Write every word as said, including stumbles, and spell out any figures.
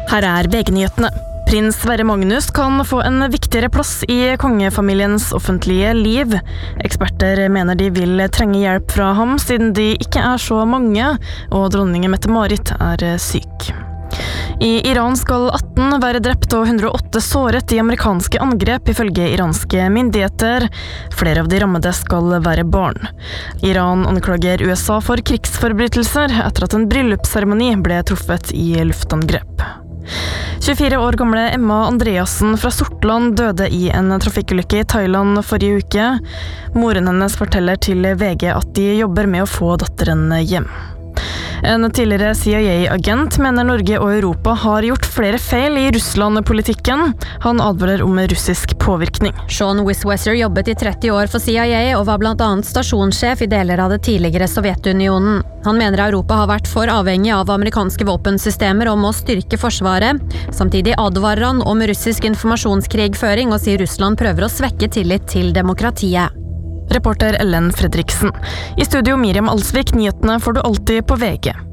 Her er V G-nyhetene. Prins Sverre Magnus kan få en viktigere plass i kongefamiliens offentlige liv. Eksperter mener de vil trenge hjelp fra ham, siden de ikke er så mange, og dronningen Mette-Marit er syk. I Iran skal atten være drept og hundre og åtte såret i amerikanske angrep, ifølge iranske myndigheter. Flere av de rammede skal være barn. Iran anklager U S A for krigsforbrytelser etter at en bryllupsseremoni ble truffet i luftangrep. tjuefire år gamle Emma Andreassen fra Sortland døde i en trafikkulykke i Thailand forrige uke. Moren hennes forteller til V G at de jobber med å få datteren hjem. En tidligere C I A-agent mener Norge og Europa har gjort flere feil i Russland-politikken. Han advarer om russisk påvirkning. Sean Wiswesser jobbet i tretti år for C I A og var blant annet stasjonssjef i deler av det tidligere Sovjetunionen. Han mener Europa har vært for avhengig av amerikanske våpensystemer og må styrke forsvaret. Samtidig advarer han om russisk informasjonskrigføring og sier Russland prøver å svekke tillit til demokratiet. Reporter Ellen Fredriksen. I studio Miriam Alsvik, nyhetene får du alltid på V G.